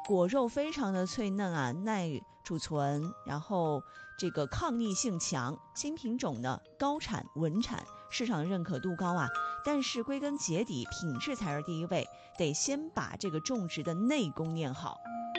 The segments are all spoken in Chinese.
果肉非常的脆嫩啊，耐储存，然后这个抗逆性强，新品种呢高产稳产，市场认可度高啊。但是归根结底，品质才是第一位，得先把这个种植的内功练好。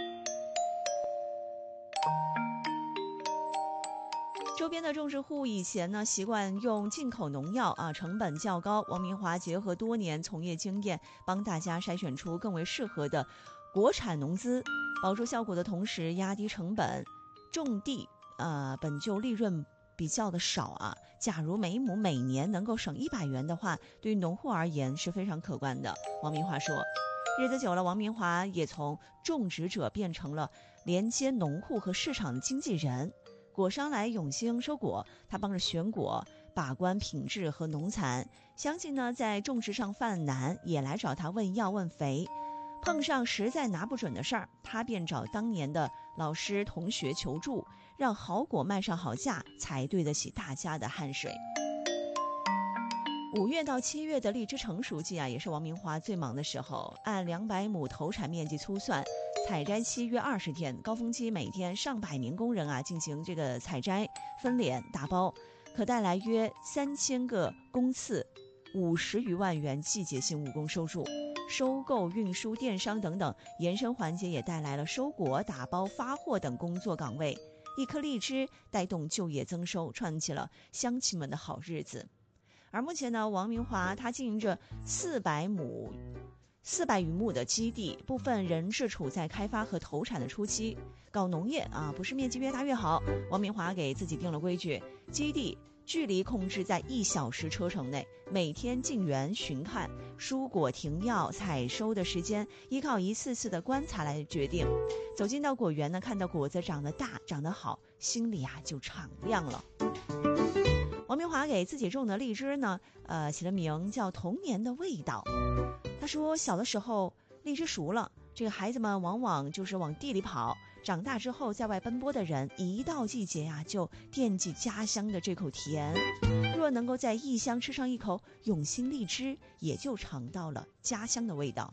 周边的种植户以前呢习惯用进口农药啊，成本较高。王明华结合多年从业经验，帮大家筛选出更为适合的国产农资，保住效果的同时压低成本。种地本就利润比较的少啊，假如每亩每年能够省100元的话，对于农户而言是非常可观的。王明华说，日子久了，王明华也从种植者变成了连接农户和市场的经纪人。果商来永兴收果，他帮着选果，把关品质和农残。相信呢，在种植上犯难，也来找他问药问肥。碰上实在拿不准的事儿，他便找当年的老师同学求助，让好果卖上好价，才对得起大家的汗水。5月到7月的荔枝成熟季啊，也是王明华最忙的时候。按200亩投产面积粗算，采摘期约20天，高峰期每天上百名工人啊进行这个采摘、分拣、打包，可带来约3000个工次，50余万元季节性务工收入。收购、运输、电商等等延伸环节也带来了收果、打包、发货等工作岗位。一颗荔枝带动就业增收，串起了乡亲们的好日子。而目前呢，王明华他经营着400余亩的基地，部分仍是处在开发和投产的初期。搞农业啊，不是面积越大越好。王明华给自己定了规矩，基地距离控制在1小时车程内，每天进园巡看，蔬果停药采收的时间依靠一次次的观察来决定。走进到果园呢，看到果子长得大长得好，心里啊就敞亮了。王明华给自己种的荔枝呢，起了名叫童年的味道。他说小的时候荔枝熟了，这个孩子们往往就是往地里跑，长大之后在外奔波的人一到季节啊就惦记家乡的这口甜，若能够在异乡吃上一口永兴荔枝，也就尝到了家乡的味道。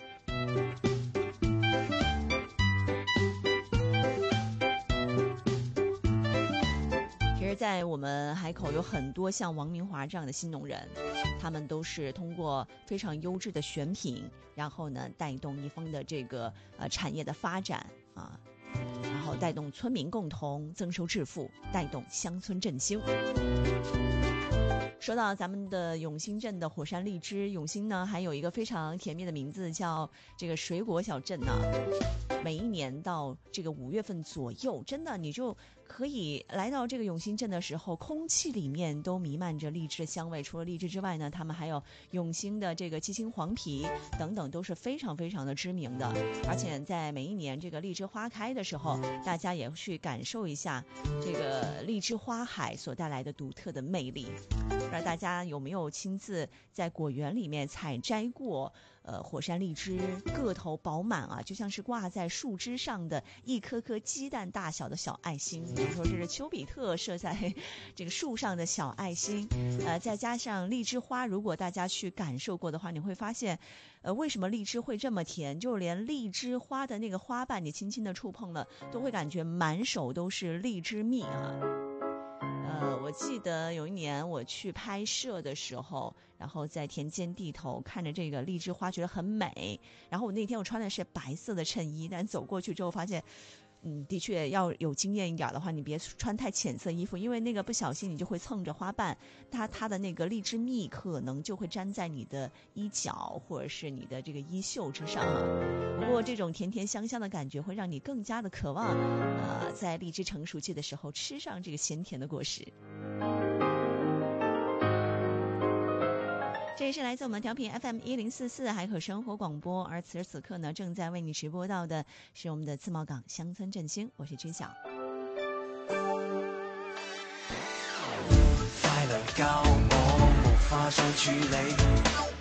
在我们海口有很多像王明华这样的新农人，他们都是通过非常优质的选品，然后呢带动一方的这个产业的发展啊，然后带动村民共同增收致富，带动乡村振兴。说到咱们的永兴镇的火山荔枝，永兴呢还有一个非常甜蜜的名字，叫这个水果小镇呢。每一年到这个5月份左右，真的你就可以来到这个永兴镇的时候，空气里面都弥漫着荔枝的香味。除了荔枝之外呢，他们还有永兴的这个鸡青黄皮等等，都是非常非常的知名的。而且在每一年这个荔枝花开的时候，大家也去感受一下这个荔枝花海所带来的独特的魅力。不知道大家有没有亲自在果园里面采摘过火山荔枝，个头饱满啊，就像是挂在树枝上的一颗颗鸡蛋大小的小爱心。比如说这是丘比特射在这个树上的小爱心，再加上荔枝花，如果大家去感受过的话，你会发现为什么荔枝会这么甜，就连荔枝花的那个花瓣你轻轻的触碰了，都会感觉满手都是荔枝蜜啊。我记得有一年我去拍摄的时候，然后在田间地头看着这个荔枝花，觉得很美。然后我那天我穿的是白色的衬衣，但走过去之后发现的确要有经验一点的话，你别穿太浅色衣服，因为那个不小心你就会蹭着花瓣，它的那个荔枝蜜可能就会粘在你的衣角或者是你的这个衣袖之上啊。不过这种甜甜香香的感觉会让你更加的渴望在荔枝成熟季的时候吃上这个咸甜的果实。这也是来自我们调频 FM1044 海口生活广播，而此时此刻呢，正在为你直播到的是我们的自贸港乡村振兴，我是知晓。快樂教我無化再處理